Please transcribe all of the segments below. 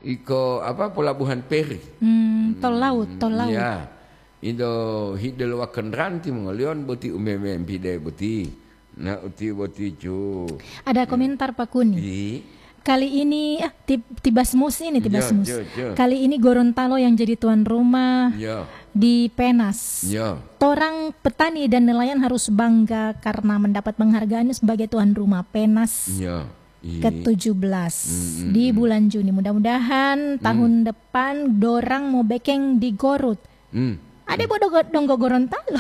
iko apa pelabuhan Peri. Tol laut, tol laut. Ya. Indo hidel wakan ranti mengolion boti umem pide boti. Nah uti boti cu. Ada komentar Pak Kuni. Kali ini Tibasmus ini Tibasmus. Kali ini Gorontalo yang jadi tuan rumah di Penas. Torang petani dan nelayan harus bangga karena mendapat penghargaan sebagai tuan rumah Penas. Ke-17 di bulan Juni. Mudah-mudahan tahun depan dorang mau bekeng di Gorut. Ada bodoh donggo Gorontalo.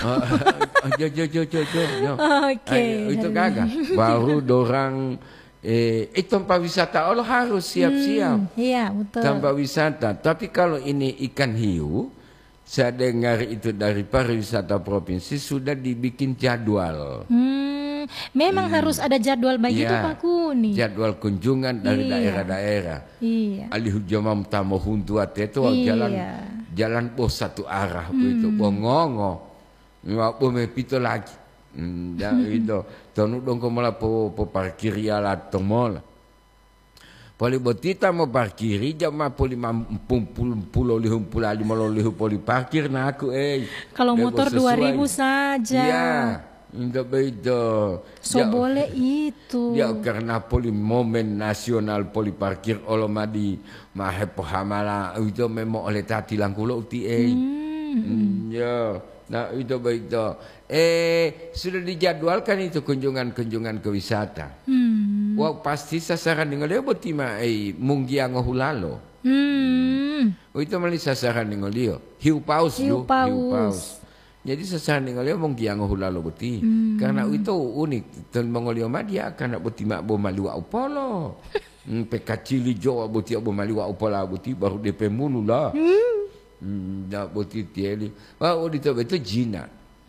Oke. Itu kagak. Baru dorang tempat wisata Allah harus siap-siap. Iya, betul. Tempat wisata. Tapi kalau ini ikan hiu, saya dengar itu dari pariwisata provinsi sudah dibikin jadwal. Memang harus ada jadwal begitu Pak Kuni. Jadwal kunjungan dari daerah-daerah. Iya. Alihu jamam tamu huntu itu jalan bos satu arah begitu. Bongongo. Ngapo mepito lagi. Itu tonu dong ko mala po parkir ya la tomola. Poli botita mo parkiri jama poli pulo lihum pula lima lihu poli parkir na aku Kalau motor 2.000 saja. Iya. Enggak beda. So boleh itu. Ya karena poli momen nasional poli parkir olomadi mahe pohamala itu memang oleh tati langkulo uti Ya. Nah itu beda. Sudah dijadwalkan itu kunjungan ke wisata. Wah pasti sasaran dengan dia botima munggiango hulalo. Itu mali sasaran dengan dia. Hiu paus. Jadi sasaran dengan dia munggiango hulalo boti. Karena itu unik. Dan mengolio dia karena botima bo maliwa upolo. Pekacili Jawa boti bo maliwa upola boti baru DP mulu lah. Dak boti tieli. Wah itu betul jina.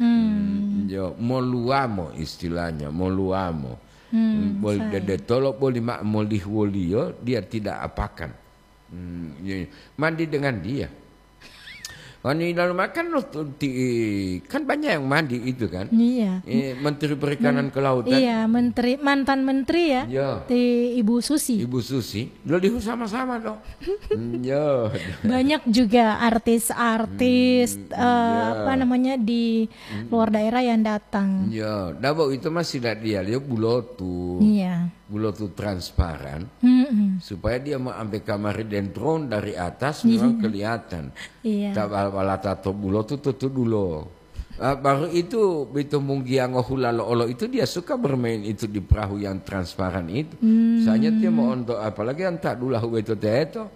Moluamo istilahnya, moluamo. Boleh tolok boleh mak molih wolio dia tidak apakan. Mandi dengan dia. Mandi dalam makan kan banyak yang mandi itu kan. Iya. Menteri Perikanan Kelautan. Iya, mantan menteri ya. Di Ibu Susi. Ibu Susi. Lalu sama-sama dong. Banyak juga artis-artis apa namanya di luar daerah yang datang. Ya, dabo itu masih dia bulotu. Iya. Bulotu transparan. Supaya dia mau ambil kamar dan drone dari atas memang kelihatan. Iya. Tak wala tato bulotu tutu dulu. Baru itu begitu munggiango hulalo olo itu dia suka bermain itu di perahu yang transparan itu. Soalnya dia mau untuk apalagi yang tak dulu itu teto.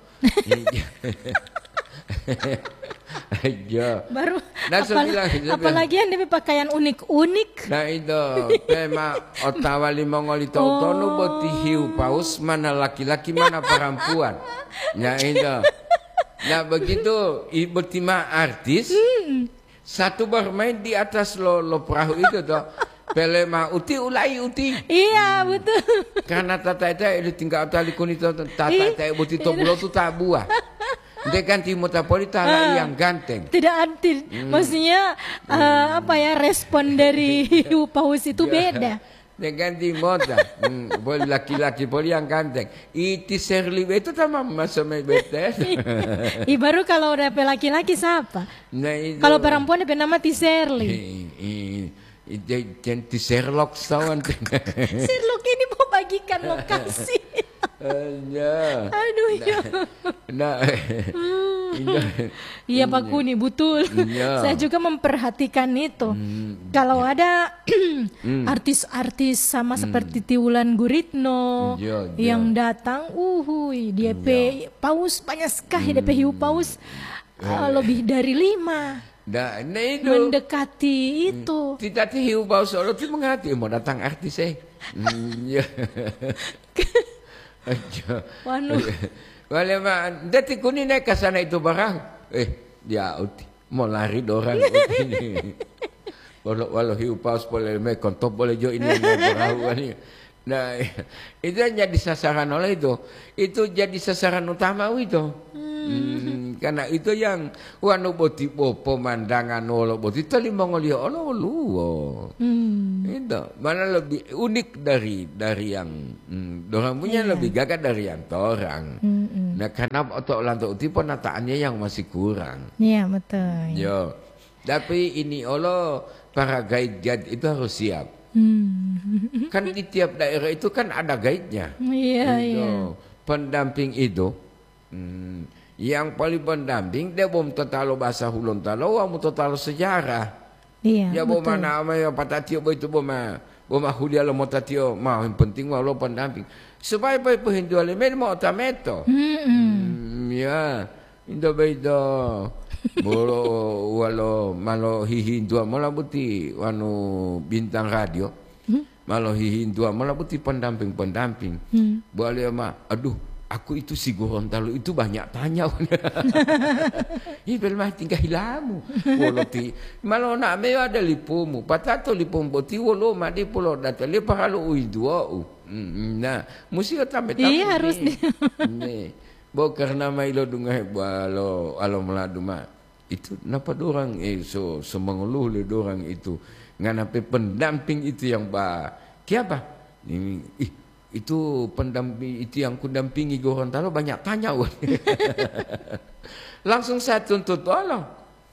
Baru apalagi yang dia pakaian unik-unik. Nah itu tema otawa limongol itu tono boti hiu paus mana laki-laki mana perempuan. Nah itu. Nah begitu ibu tima artis satu bermain di atas lo perahu itu toh. Pelema uti ulai uti. Iya betul. Karena tata itu tinggal tali kunito tata boti tobulo tu tak buah. Dia ganti mutapoli tala yang ganteng. Tidak anti, maksudnya apa ya respon dari hiu paus itu beda. Dia ganti mota, boleh laki-laki boleh yang ganteng. Iti serli itu sama masa bete. Baru kalau udah laki-laki siapa? Nah, kalau perempuan dia nama Tiserli. Ti Sherlock sawan. Sherlock ini mau bagikan lokasi. Aduh ya. Iya Pak Kuni betul. Saya juga memperhatikan itu. Kalau ada artis-artis sama seperti Tiwulan Guritno yang datang, dia paus banyak sekali, DP hiu paus lebih dari 5. Mendekati itu. Tidak hiu paus solo itu menghati mau datang artis Waduh. Wala dati kunin naik ke sana itu barang. Dia mau lari dorang. Walau hiu paus boleh kontop boleh jo ini perahu ini. Nah, itu yang jadi sasaran oleh itu. Itu jadi sasaran utama itu. Karena itu yang wanu boti pemandangan olo boti tali mongolio olo luo. Itu mana lebih unik dari yang dorang punya lebih gagah dari yang torang. Nah karena otak lantuk uti penataannya yang masih kurang. Iya betul. Yo. Tapi ini Allah para guide itu harus siap. Kan di tiap daerah itu kan ada guide-nya. Iya, iya. Pendamping itu yang paling pendamping dia bom totalo bahasa hulun talo, amu totalo sejarah. Iya. Ya bom mana ama yang patatio itu bom hulia lo motatio mau yang penting lo pendamping. Supaya pehindu alemen mau tameto. Ya, indo bedo. Bolo walo malo hihintua malabuti wanu bintang radio. Malo hihintua malabuti pendamping. Boleh mah, aduh, aku itu si Gorontalo itu banyak tanya. Ibel mah tinggal hilamu. Wolo ti malo na me ada lipumu. Patato lipum boti wolo ma di pulau datale paralo uidua. Nah, mesti tamet. Iya harus nih. Bo karena mailo dungah alo meladu mah itu napa dorang so mengeluh le dorang itu nganape pendamping itu yang kiapa ini itu pendamping itu yang kudampingi Gorontalo banyak tanya. Langsung saya tuntut Allah.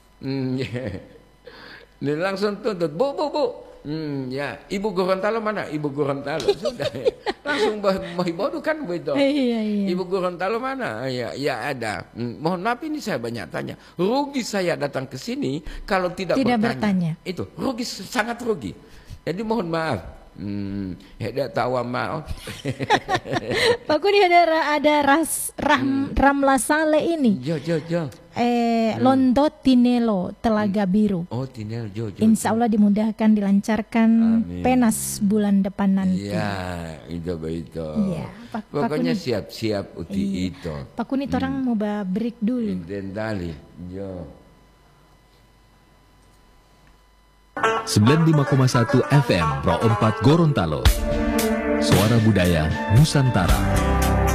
Ini langsung tuntut bu. Ya, Ibu Gorontalo mana? Ibu Gorontalo sudah. Langsung bodoh kan begitu. Iya. Ibu Gorontalo mana? Ya ada. Mohon maaf ini saya banyak tanya. Rugi saya datang ke sini kalau tidak bertanya. Itu rugi, sangat rugi. Jadi mohon maaf. Tidak tahu maaf. Pak Kuni ada Ramla Saleh ini. Jo. Londo Tinelo Telaga Biru. Oh Tinelo jo. Insya Allah dimudahkan, dilancarkan. Amin. Penas bulan depan nanti. Ya itu. Ya, pokoknya siap-siap uti itu. Pak Kuni orang mau break dulu. Dendali jo. 95,1 FM Pro 4 Gorontalo. Suara Budaya Nusantara.